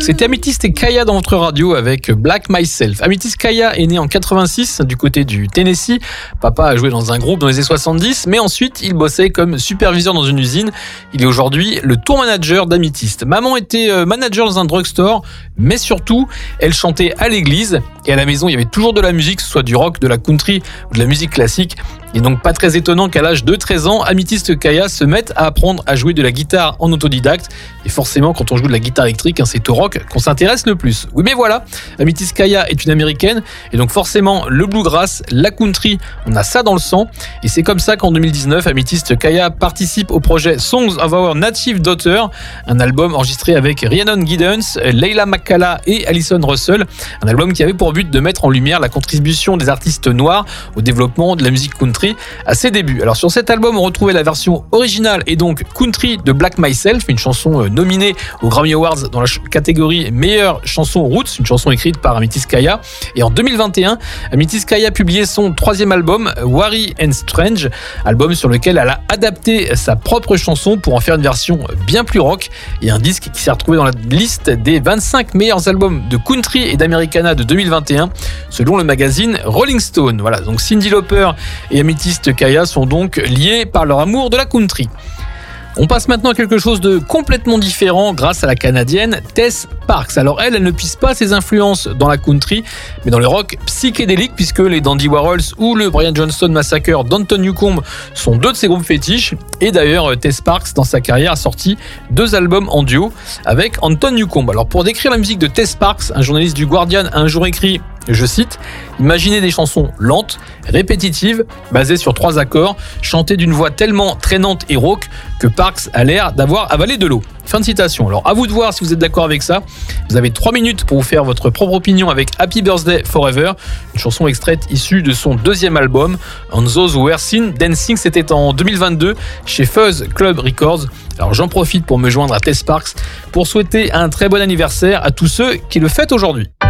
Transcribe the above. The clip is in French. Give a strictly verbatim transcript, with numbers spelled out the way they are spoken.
C'était Amethyst et Kaya dans votre radio avec Black Myself. Amethyst Kaya est né en quatre-vingt-six du côté du Tennessee. Papa a joué dans un groupe dans les années soixante-dix, mais ensuite il bossait comme superviseur dans une usine. Il est aujourd'hui le tour manager d'Amethyst. Maman était manager dans un drugstore, mais surtout, elle chantait à l'église et à la maison, il y avait toujours de la musique, que ce soit du rock, de la country ou de la musique classique. Il n'est donc pas très étonnant qu'à l'âge de treize ans, Amethyst Kaya se mette à apprendre à jouer de la guitare en autodidacte. Et forcément, quand on joue de la guitare électrique, hein, c'est au rock qu'on s'intéresse le plus. Oui, mais voilà, Amethyst Kaya est une américaine, et donc forcément, le bluegrass, la country, on a ça dans le sang. Et c'est comme ça qu'en deux mille dix-neuf, Amethyst Kaya participe au projet Songs of Our Native Daughter, un album enregistré avec Rhiannon Giddens, Leila McCalla et Alison Russell. Un album qui avait pour but de mettre en lumière la contribution des artistes noirs au développement de la musique country à ses débuts. Alors sur cet album, on retrouvait la version originale et donc country de Black Myself, une chanson nominée aux Grammy Awards dans la catégorie meilleure chanson roots, une chanson écrite par Amethyst Kaya. Et en deux mille vingt et un, Amethyst Kaya publiait son troisième album, Wary and Strange, album sur lequel elle a adapté sa propre chanson pour en faire une version bien plus rock, et un disque qui s'est retrouvé dans la liste des vingt-cinq meilleurs albums de country et d'Americana de deux mille vingt et un, selon le magazine Rolling Stone. Voilà, donc Cyndi Lauper et Amethyst Kaya sont donc liés par leur amour de la country. On passe maintenant à quelque chose de complètement différent grâce à la Canadienne Tess Sparks. Alors elle, elle ne puise pas ses influences dans la country, mais dans le rock psychédélique, puisque les Dandy Warhols ou le Brian Johnson Massacre d'Anton Newcombe sont deux de ses groupes fétiches. Et d'ailleurs, Tess Sparks, dans sa carrière, a sorti deux albums en duo avec Anton Newcombe. Alors pour décrire la musique de Tess Sparks, un journaliste du Guardian a un jour écrit, je cite, « Imaginez des chansons lentes, répétitives, basées sur trois accords, chantées d'une voix tellement traînante et rauque que Parks a l'air d'avoir avalé de l'eau. » Fin de citation. Alors à vous de voir si vous êtes d'accord avec ça. Vous avez trois minutes pour vous faire votre propre opinion avec Happy Birthday Forever, une chanson extraite issue de son deuxième album, On Those Who Were Seen Dancing. C'était en deux mille vingt-deux chez Fuzz Club Records. Alors j'en profite pour me joindre à Tess Sparks pour souhaiter un très bon anniversaire à tous ceux qui le fêtent aujourd'hui.